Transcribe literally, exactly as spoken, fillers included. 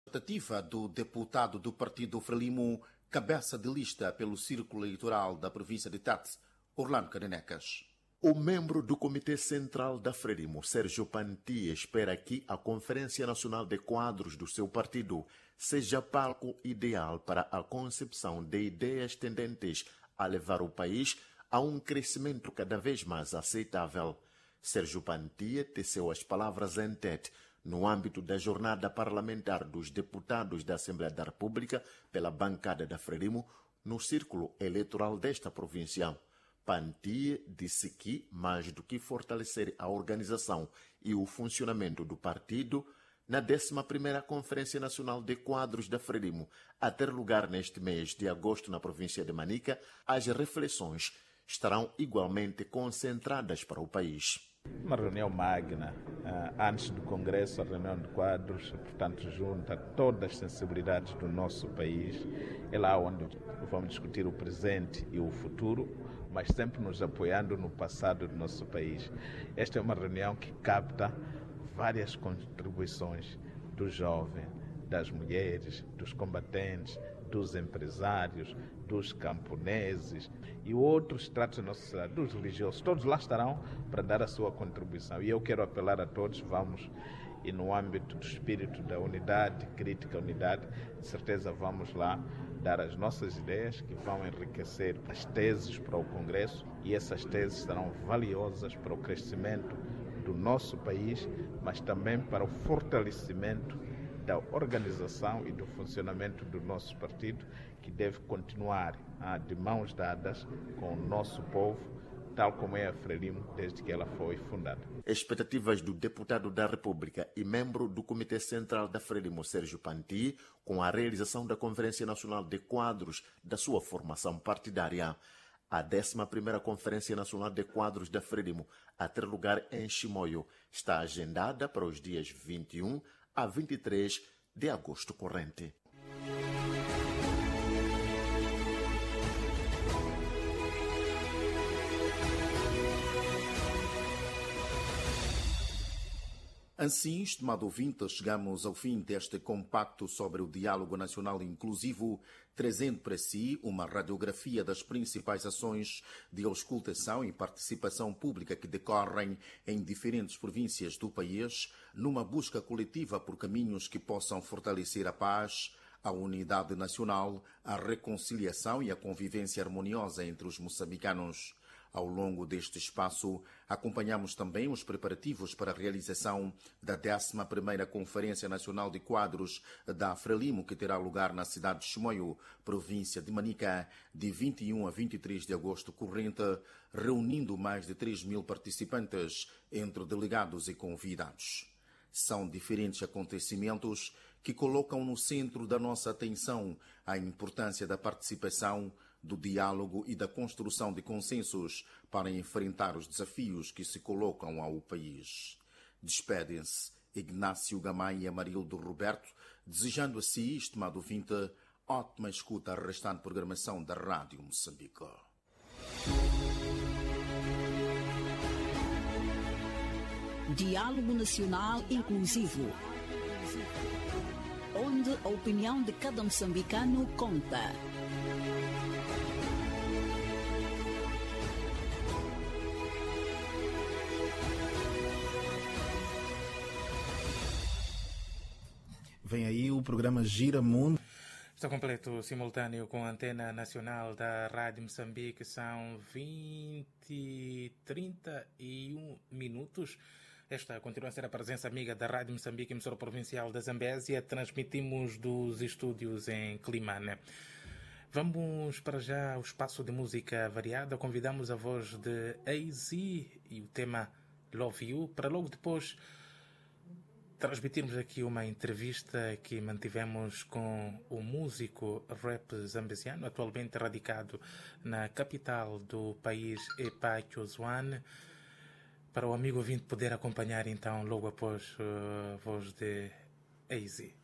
Tentativa do deputado do partido Frelimo, cabeça de lista pelo Círculo Eleitoral da província de Tete, Orlando Canenecas. O membro do Comitê Central da Frelimo, Sérgio Pantia, espera que a Conferência Nacional de Quadros do seu partido seja palco ideal para a concepção de ideias tendentes a levar o país a um crescimento cada vez mais aceitável. Sérgio Pantia teceu as palavras em Tete no âmbito da jornada parlamentar dos deputados da Assembleia da República pela bancada da Frelimo no círculo eleitoral desta província. Pantia disse que, mais do que fortalecer a organização e o funcionamento do partido, na décima primeira Conferência Nacional de Quadros da Frelimo, a ter lugar neste mês de agosto na província de Manica, as reflexões estarão igualmente concentradas para o país. Uma reunião magna, antes do Congresso, a reunião de quadros, portanto, junta todas as sensibilidades do nosso país. É lá onde vamos discutir o presente e o futuro, mas sempre nos apoiando no passado do nosso país. Esta é uma reunião que capta várias contribuições do jovem, das mulheres, dos combatentes, dos empresários, dos camponeses e outros estratos da nossa sociedade, dos religiosos, todos lá estarão para dar a sua contribuição. E eu quero apelar a todos, vamos, e no âmbito do espírito da unidade, crítica à unidade, de certeza vamos lá dar as nossas ideias que vão enriquecer as teses para o Congresso, e essas teses serão valiosas para o crescimento do nosso país, mas também para o fortalecimento da organização e do funcionamento do nosso partido, que deve continuar ah, de mãos dadas com o nosso povo, tal como é a Frelimo desde que ela foi fundada. Expectativas do deputado da República e membro do Comitê Central da Frelimo, Sérgio Pantia, com a realização da Conferência Nacional de Quadros da sua formação partidária. A décima primeira Conferência Nacional de Quadros da Frelimo, a ter lugar em Chimoio, está agendada para os dias vinte e um a vinte e três de agosto corrente. Assim, estimado ouvinte, chegamos ao fim deste compacto sobre o diálogo nacional inclusivo, trazendo para si uma radiografia das principais ações de auscultação e participação pública que decorrem em diferentes províncias do país, numa busca coletiva por caminhos que possam fortalecer a paz, a unidade nacional, a reconciliação e a convivência harmoniosa entre os moçambicanos. Ao longo deste espaço, acompanhamos também os preparativos para a realização da décima primeira Conferência Nacional de Quadros da Frelimo, que terá lugar na cidade de Chimoio, província de Manica, de vinte e um a vinte e três de agosto corrente, reunindo mais de três mil participantes, entre delegados e convidados. São diferentes acontecimentos que colocam no centro da nossa atenção a importância da participação, do diálogo e da construção de consensos para enfrentar os desafios que se colocam ao país. Despedem-se Ignácio Gamay e Amarildo Roberto, desejando a si, estimado ouvinte, ótima escuta à restante programação da Rádio Moçambique. Diálogo Nacional Inclusivo, onde a opinião de cada moçambicano conta. Vem aí o programa Gira Mundo. Está completo, simultâneo com a antena nacional da Rádio Moçambique. São vinte, trinta e um minutos. Esta continua a ser a presença amiga da Rádio Moçambique, emissora provincial da Zambésia. Transmitimos dos estúdios em Climane. Vamos para já ao espaço de música variada. Convidamos a voz de A Z e o tema Love You, para logo depois transmitirmos aqui uma entrevista que mantivemos com o músico rap zambesiano, atualmente radicado na capital do país, Epacho Zwane, para o amigo ouvinte poder acompanhar então logo após a voz de A Z.